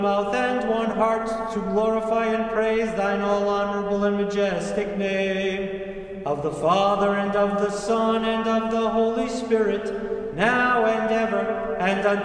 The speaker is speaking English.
mouth and one heart to glorify and praise thine all honorable and majestic name, of the Father and of the Son and of the Holy Spirit, now and ever and unto